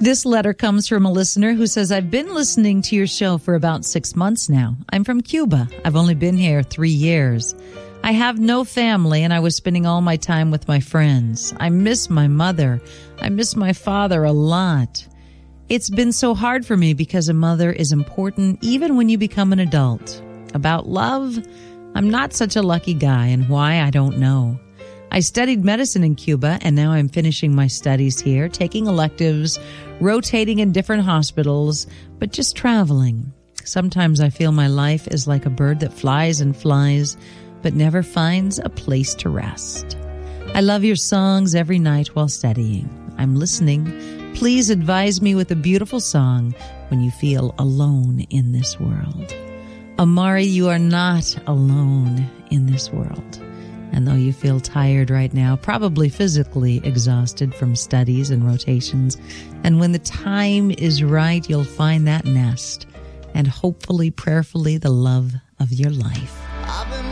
This letter comes from a listener who says, I've been listening to your show for about 6 months now. I'm from Cuba. I've only been here 3 years. I have no family, and I was spending all my time with my friends. I miss my mother. I miss my father a lot. It's been so hard for me because a mother is important even when you become an adult. About love, I'm not such a lucky guy, and why, I don't know. I studied medicine in Cuba, and now I'm finishing my studies here, taking electives, rotating in different hospitals, but just traveling. Sometimes I feel my life is like a bird that flies and flies, but never finds a place to rest. I love your songs every night while studying. I'm listening. Please advise me with a beautiful song when you feel alone in this world. Amari, you are not alone in this world. And though you feel tired right now, probably physically exhausted from studies and rotations, and when the time is right, you'll find that nest and hopefully, prayerfully, the love of your life.